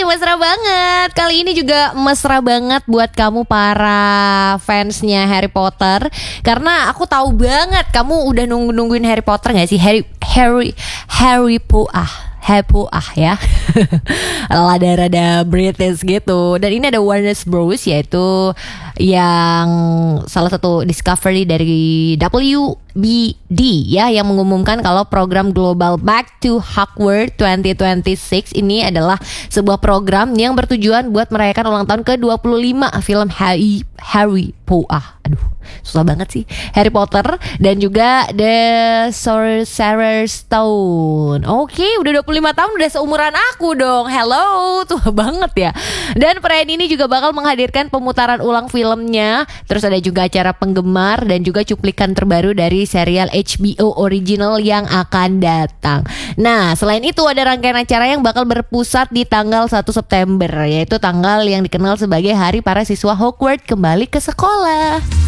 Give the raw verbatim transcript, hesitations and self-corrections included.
mesra banget. Kali ini juga mesra banget buat kamu para fansnya Harry Potter. Karena aku tahu banget kamu udah nunggu-nungguin Harry Potter gak sih? Harry Harry Harry Potter. Happy ah ya. Rada-rada British gitu. Dan ini ada Warner Bros, yaitu yang salah satu discovery dari W B D ya, yang mengumumkan kalau program global Back to Hogwarts dua ribu dua puluh enam ini adalah sebuah program yang bertujuan buat merayakan ulang tahun ke dua puluh lima film Harry Harry Potter. Aduh, susah banget sih. Harry Potter dan juga The Sorcerer's Stone. Oke, udah dua puluh lima tahun, udah seumuran aku dong. Hello, tua banget ya. Dan perayaan ini juga bakal menghadirkan pemutaran ulang filmnya. Terus ada juga acara penggemar dan juga cuplikan terbaru dari serial H B O original yang akan datang. Nah, selain itu ada rangkaian acara yang bakal berpusat di tanggal satu September, yaitu tanggal yang dikenal sebagai Hari para Siswa Hogwarts kembali ke sekolah.